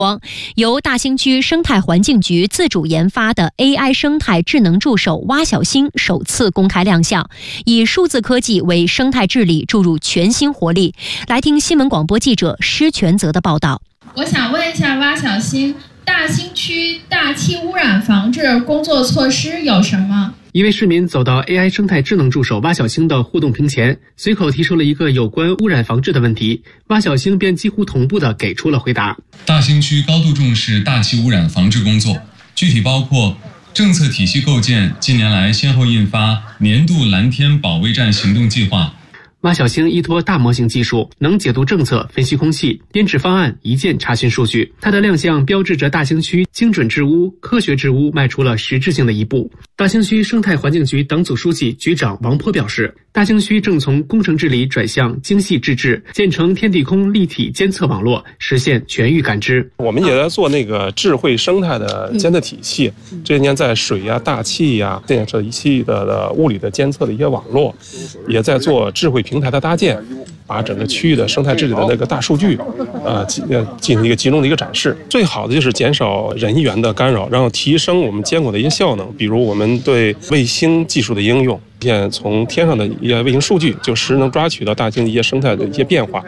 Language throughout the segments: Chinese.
由大兴区生态环境局自主研发的 AI 生态智能助手蛙小星首次公开亮相，以数字科技为生态治理注入全新活力。来听新闻广播记者施全泽的报道。 我想问一下蛙小星，大兴区大气污染防治工作措施有什么？ 一位市民走到 AI 生态智能助手蛙小星的互动屏前，随口提出了一个有关污染防治的问题，蛙小星便几乎同步地给出了回答。 大兴区高度重视大气污染防治工作，具体包括政策体系构建，近年来先后印发年度蓝天保卫战行动计划。 蛙小星依托大模型技术，能解读政策、分析空气、编制方案，一键查询数据。它的亮相标志着大兴区精准治污、科学治污迈出了实质性的一步。大兴区生态环境局党组书记、局长王波表示，大兴区正从工程治理转向精细治治，建成天地空立体监测网络，实现全域感知。 我们也在做那个智慧生态的监测体系，这些年在水呀、大气呀、建设一系的物理的监测的一些网络，也在做智慧平台的搭建，把整个区域的生态治理的那个大数据，进行一个集中的一个展示。最好的就是减少人员的干扰，然后提升我们监管的一些效能。比如我们对卫星技术的应用，现在从天上的一些卫星数据，就实能抓取到大兴一些生态的一些变化。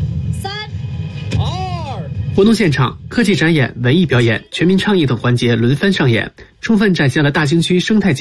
活动现场，科技展演、文艺表演、全民倡议等环节轮番上演，充分展现了大兴区生态